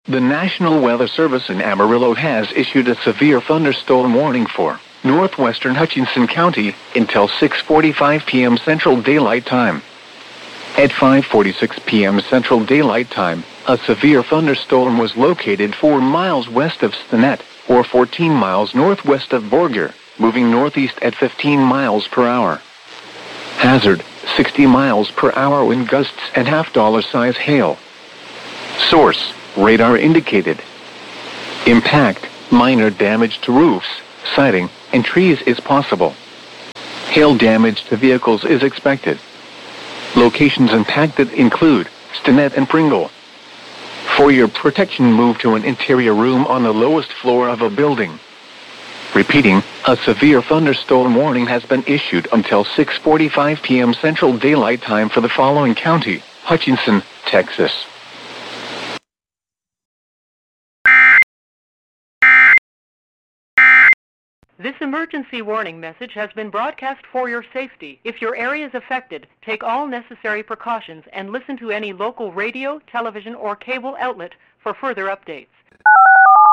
The National Weather Service in Amarillo has issued a severe thunderstorm warning for northwestern Hutchinson County until 6:45 p.m. Central Daylight Time. At 5:46 p.m. Central Daylight Time, a severe thunderstorm was located 4 miles west of Stinnett, or 14 miles northwest of Borger, moving northeast at 15 miles per hour. Hazard, 60 miles per hour wind gusts and $half size hail. Source, radar indicated. Impact, minor damage to roofs, siding, and trees is possible. Hail damage to vehicles is expected. Locations impacted include Stinnett and Pringle. For your protection, move to an interior room on the lowest floor of a building. Repeating, a severe thunderstorm warning has been issued until 6:45 p.m. Central Daylight Time for the following county: Hutchinson, Texas. This emergency warning message has been broadcast for your safety. If your area is affected, take all necessary precautions and listen to any local radio, television, or cable outlet for further updates.